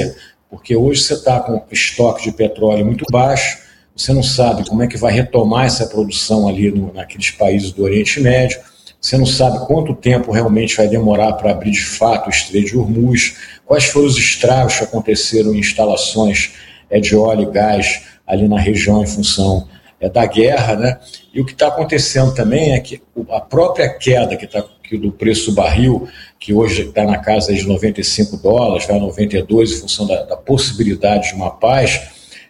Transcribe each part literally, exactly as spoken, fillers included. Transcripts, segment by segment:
acontecer, porque hoje você está com estoque de petróleo muito baixo, você não sabe como é que vai retomar essa produção ali no, naqueles países do Oriente Médio, você não sabe quanto tempo realmente vai demorar para abrir de fato o Estreito de Hormuz, quais foram os estragos que aconteceram em instalações é, de óleo e gás ali na região em função é, da guerra, né? E o que está acontecendo também é que a própria queda que tá, que do preço do barril, que hoje está na casa de noventa e cinco dólares, vai a noventa e dois em função da, da possibilidade de uma paz,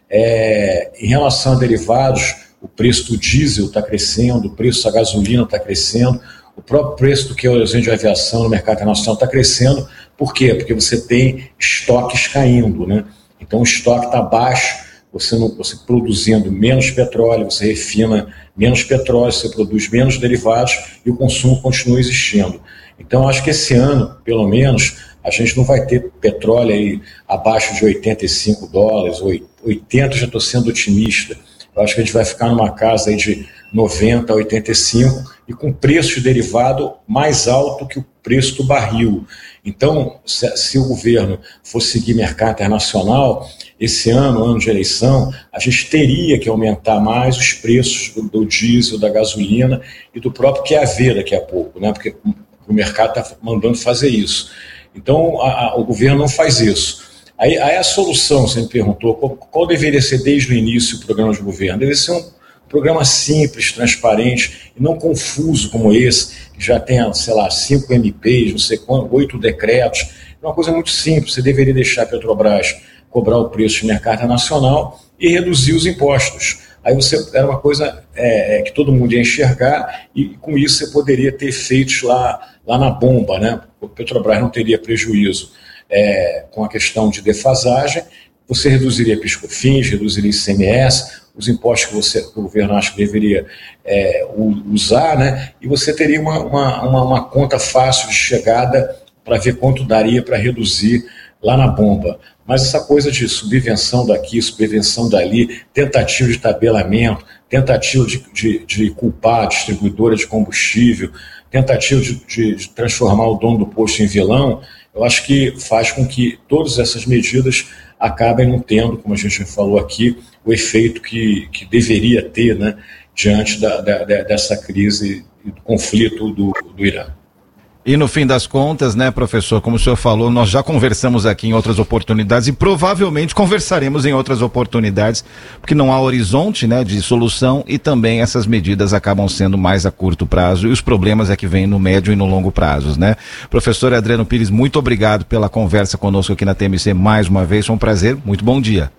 é, em relação a derivados, o preço do diesel está crescendo, o preço da gasolina está crescendo, o próprio preço do querosene de aviação no mercado internacional está crescendo. Por quê? Porque você tem estoques caindo, né? Então o estoque está baixo, você, não, você produzindo menos petróleo, você refina menos petróleo, você produz menos derivados e o consumo continua existindo. Então acho que esse ano, pelo menos, a gente não vai ter petróleo aí abaixo de oitenta e cinco dólares, oitenta, já estou sendo otimista. Eu acho que a gente vai ficar numa casa aí de noventa a oitenta e cinco e com preço de derivado mais alto que o preço do barril. Então, se, se o governo for seguir mercado internacional, esse ano, ano de eleição, a gente teria que aumentar mais os preços do, do diesel, da gasolina e do próprio Q A V daqui a pouco, né? Porque o mercado está mandando fazer isso. Então, a, a, o governo não faz isso. Aí, aí a solução, você me perguntou, qual, qual deveria ser desde o início o programa de governo? Deveria ser um programa simples, transparente e não confuso como esse, que já tem, sei lá, cinco M Ps, não sei quanto, oito decretos. É uma coisa muito simples, você deveria deixar a Petrobras cobrar o preço de mercado nacional e reduzir os impostos. Aí você era uma coisa é, é, que todo mundo ia enxergar e com isso você poderia ter efeitos lá, lá na bomba, né? O Petrobras não teria prejuízo é, com a questão de defasagem, você reduziria PIS/COFINS, reduziria I C M S, os impostos que, você, que o governo acha que deveria é, usar, né? E você teria uma, uma, uma, uma conta fácil de chegada para ver quanto daria para reduzir lá na bomba. Mas essa coisa de subvenção daqui, subvenção dali, tentativa de tabelamento, tentativa de, de, de culpar a distribuidora de combustível, tentativa de, de, de transformar o dono do posto em vilão, eu acho que faz com que todas essas medidas acabem não tendo, como a gente falou aqui, o efeito que, que deveria ter, né, diante da, da, dessa crise e do conflito do, do Irã. E no fim das contas, né, professor, como o senhor falou, nós já conversamos aqui em outras oportunidades e provavelmente conversaremos em outras oportunidades, porque não há horizonte, né, de solução e também essas medidas acabam sendo mais a curto prazo e os problemas é que vêm no médio e no longo prazos, né? Professor Adriano Pires, muito obrigado pela conversa conosco aqui na T M C mais uma vez, foi um prazer, muito bom dia.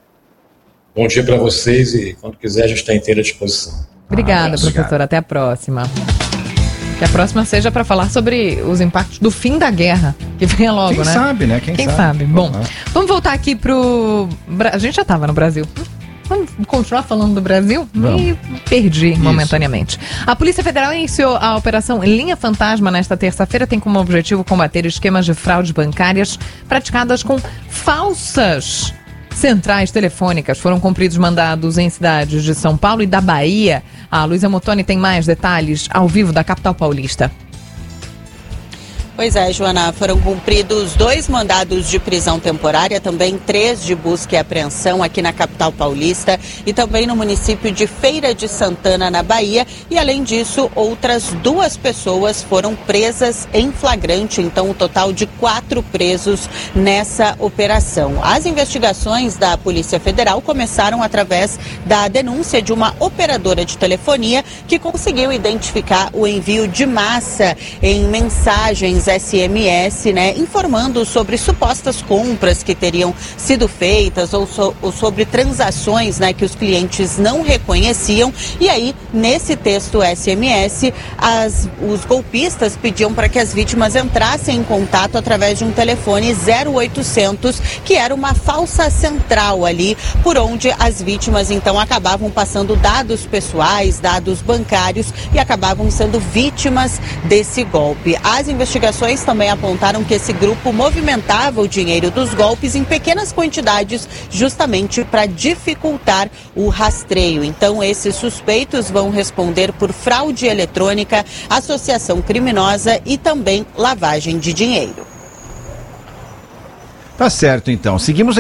Bom dia para vocês e quando quiser a gente está inteira à disposição. Obrigada, Ah, professor, obrigado. Até a próxima. Que a próxima seja para falar sobre os impactos do fim da guerra, que venha logo, Quem né? sabe, né? Quem, Quem sabe. sabe. Bom, Uhum. Vamos voltar aqui pro... A gente já estava no Brasil. Vamos continuar falando do Brasil? Vamos. Me perdi Isso. momentaneamente. A Polícia Federal iniciou a operação Linha Fantasma nesta terça-feira. Tem como objetivo combater esquemas de fraudes bancárias praticadas com falsas centrais telefônicas. Foram cumpridos mandados em cidades de São Paulo e da Bahia. A Luísa Motoni tem mais detalhes ao vivo da capital paulista. Pois é, Joana, foram cumpridos dois mandados de prisão temporária, também três de busca e apreensão aqui na capital paulista e também no município de Feira de Santana, na Bahia. E, além disso, outras duas pessoas foram presas em flagrante, então o total de quatro presos nessa operação. As investigações da Polícia Federal começaram através da denúncia de uma operadora de telefonia que conseguiu identificar o envio de massa em mensagens S M S, né, informando sobre supostas compras que teriam sido feitas ou, so, ou sobre transações, né, que os clientes não reconheciam. E aí, nesse texto S M S, as, os golpistas pediam para que as vítimas entrassem em contato através de um telefone zero oitocentos, que era uma falsa central ali, por onde as vítimas então acabavam passando dados pessoais, dados bancários e acabavam sendo vítimas desse golpe. As investigações também apontaram que esse grupo movimentava o dinheiro dos golpes em pequenas quantidades, justamente para dificultar o rastreio. Então, esses suspeitos vão responder por fraude eletrônica, associação criminosa e também lavagem de dinheiro. Tá certo, então. Seguimos em